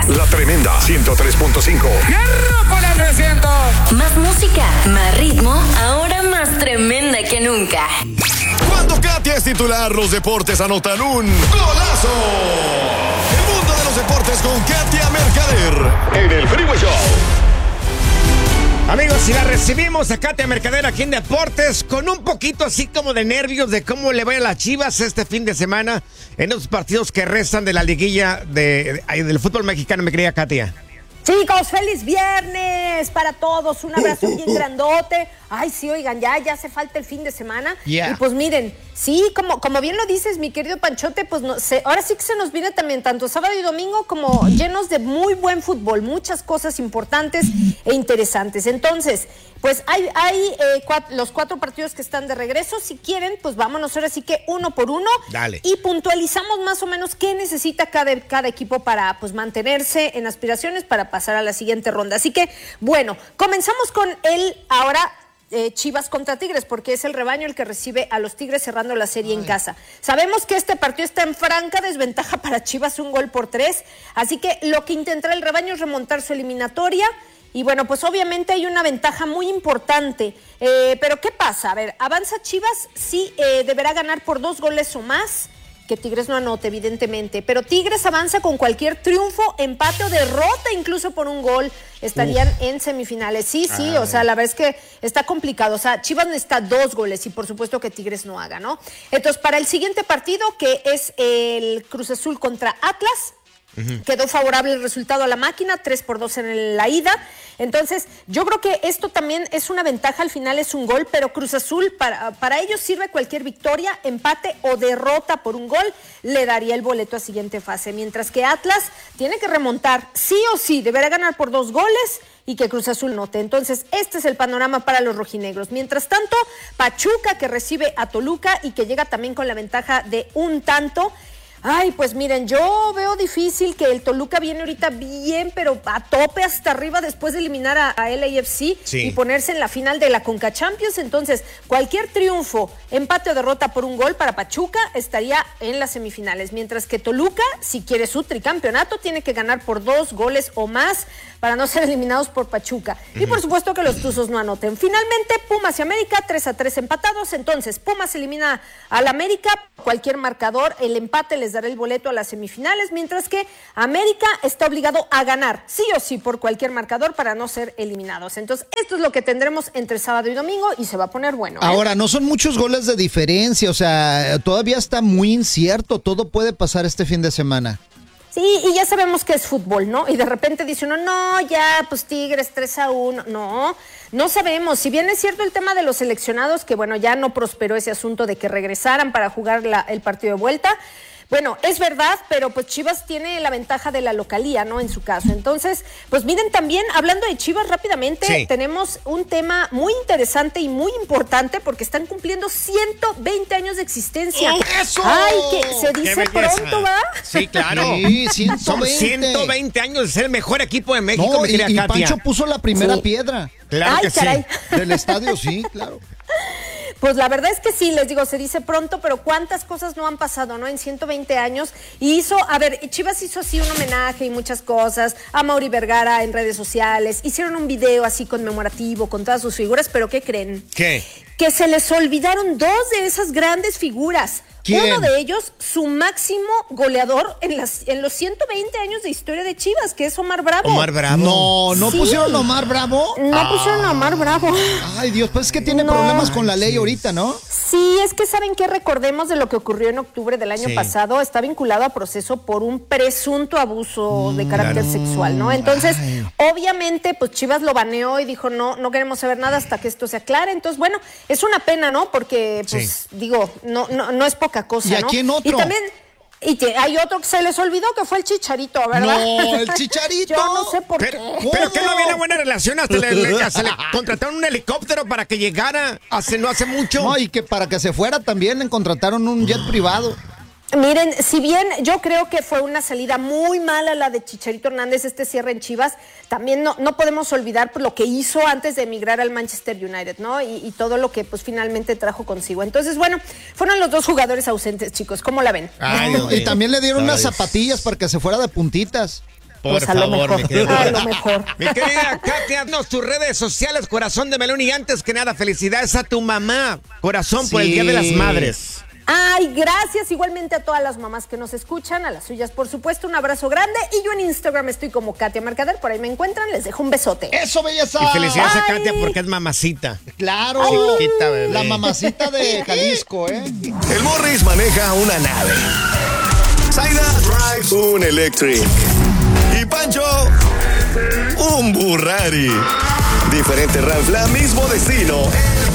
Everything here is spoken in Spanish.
La Tremenda 103.5. ¡Hierro con el 300! Más música, más ritmo, ahora más tremenda que nunca. Cuando Katia es titular, los deportes anotan un golazo. El mundo de los deportes con Katia Mercader en el Freeway Show. Amigos, si la recibimos a Katia Mercader aquí en Deportes, con un poquito así como de nervios de cómo le vayan las Chivas este fin de semana en los partidos que restan de la liguilla del fútbol mexicano, mi querida Katia. Chicos, feliz viernes para todos, un abrazo bien grandote. Ay, sí, oigan, ya hace falta el fin de semana. Yeah. Y pues miren, sí, como bien lo dices, mi querido Panchote, pues ahora sí que se nos viene también tanto sábado y domingo como llenos de muy buen fútbol, muchas cosas importantes e interesantes. Entonces, pues hay los 4 partidos que están de regreso. Si quieren, pues vámonos ahora sí que uno por uno. Dale. Y puntualizamos más o menos qué necesita cada equipo para pues mantenerse en aspiraciones para pasar a la siguiente ronda. Así que, bueno, comenzamos con ahora Chivas contra Tigres, porque es el rebaño el que recibe a los Tigres cerrando la serie en casa. Sabemos que este partido está en franca desventaja para Chivas, 1-3, así que lo que intentará el rebaño es remontar su eliminatoria. Y bueno, pues obviamente hay una ventaja muy importante, pero ¿qué pasa? A ver, avanza Chivas, sí deberá ganar por 2 goles o más, que Tigres no anote, evidentemente, pero Tigres avanza con cualquier triunfo, empate o derrota, incluso por 1 gol, estarían en semifinales. Sí, o sea, la verdad es que está complicado, o sea, Chivas necesita 2 goles y por supuesto que Tigres no haga, ¿no? Entonces, para el siguiente partido, que es el Cruz Azul contra Atlas, quedó favorable el resultado a la máquina, 3-2 en la ida. Entonces, yo creo que esto también es una ventaja, al final es 1 gol, pero Cruz Azul, para ellos sirve cualquier victoria, empate o derrota por 1 gol, le daría el boleto a siguiente fase. Mientras que Atlas tiene que remontar, sí o sí, deberá ganar por 2 goles y que Cruz Azul note. Entonces, este es el panorama para los rojinegros. Mientras tanto, Pachuca, que recibe a Toluca y que llega también con la ventaja de 1 tanto. Ay, pues miren, yo veo difícil que el Toluca viene ahorita bien, pero a tope hasta arriba después de eliminar a LAFC y ponerse en la final de la Conca Champions. Entonces, cualquier triunfo, empate o derrota por 1 gol para Pachuca estaría en las semifinales. Mientras que Toluca, si quiere su tricampeonato, tiene que ganar por 2 goles o más para no ser eliminados por Pachuca. Y por supuesto que los Tuzos no anoten. Finalmente, Pumas y América, 3-3 empatados. Entonces, Pumas elimina al América, cualquier marcador, el empate les dará el boleto a las semifinales, mientras que América está obligado a ganar, sí o sí, por cualquier marcador para no ser eliminados. Entonces, esto es lo que tendremos entre sábado y domingo y se va a poner bueno. Ahora, no son muchos goles de diferencia, o sea, todavía está muy incierto, todo puede pasar este fin de semana. Sí, y ya sabemos que es fútbol, ¿no? Y de repente dice uno, no, ya, pues Tigres 3-1. No sabemos. Si bien es cierto el tema de los seleccionados, que bueno, ya no prosperó ese asunto de que regresaran para jugar el partido de vuelta. Bueno, es verdad, pero pues Chivas tiene la ventaja de la localía, ¿no? En su caso. Entonces, pues miren, también, hablando de Chivas rápidamente, tenemos un tema muy interesante y muy importante porque están cumpliendo 120 años de existencia. ¡Eso! Ay, que se dice pronto, ¿va? Sí, claro. Sí, 120. Son 120 años de ser el mejor equipo de México, No, mi querida y Katia. Pancho puso la primera piedra. Claro que caray. sí. Del estadio, sí, claro. Pues la verdad es que sí, les digo, se dice pronto, pero cuántas cosas no han pasado, ¿no? En 120 años. Y Chivas hizo así un homenaje y muchas cosas a Mauri Vergara en redes sociales. Hicieron un video así conmemorativo con todas sus figuras, pero ¿qué creen? ¿Qué? Que se les olvidaron 2 de esas grandes figuras. ¿Quién? Uno de ellos, su máximo goleador en los 120 años de historia de Chivas, que es Omar Bravo. Omar Bravo. ¿No Sí. pusieron a Omar Bravo? No pusieron a Omar Bravo. Ay, Dios, pues es que tiene No. problemas con la ley ahorita, ¿no? Sí, es que saben que recordemos de lo que ocurrió en octubre del año pasado, está vinculado a proceso por un presunto abuso de carácter sexual, ¿no? Entonces, obviamente, pues Chivas lo baneó y dijo, no queremos saber nada hasta que esto se aclare. Entonces, bueno, es una pena, ¿no? Porque, pues, digo, no es poca cosa, ¿Y a ¿no? quién otro? Y también... hay otro que se les olvidó, que fue el Chicharito, ¿verdad? No, el Chicharito. Yo no sé por qué. Pero que no había una buena relación, hasta le contrataron un helicóptero para que llegara no hace mucho. No, y que para que se fuera también le contrataron un jet privado. Miren, si bien yo creo que fue una salida muy mala la de Chicharito Hernández, este cierre en Chivas, también no podemos olvidar lo que hizo antes de emigrar al Manchester United, ¿no? Y todo lo que pues finalmente trajo consigo. Entonces, bueno, fueron los 2 jugadores ausentes, chicos, ¿cómo la ven? Ay, y también le dieron unas zapatillas para que se fuera de puntitas. Por Pues a lo favor, mejor, mi querida. a lo mejor. Mi querida Katia, tus redes sociales, corazón de melón. Y antes que nada, felicidades a tu mamá, corazón, por el Día de las Madres. Ay, gracias igualmente a todas las mamás que nos escuchan, a las suyas por supuesto, un abrazo grande. Y yo en Instagram estoy como Katia Mercader, por ahí me encuentran, les dejo un besote. ¡Eso, belleza! Y felicidades a Ay. Katia porque es mamacita. ¡Claro! Chiquita, bebé. La mamacita de Jalisco, ¿eh? El Morris maneja una nave. Zaida drives un Electric. Y Pancho, un Burrari. Diferente Ralph, mismo destino.